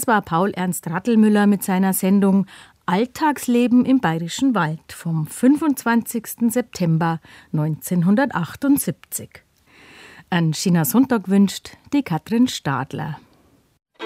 Das war Paul Ernst Rattelmüller mit seiner Sendung Alltagsleben im Bayerischen Wald vom 25. September 1978. Einen schönen Sonntag wünscht die Katrin Stadler.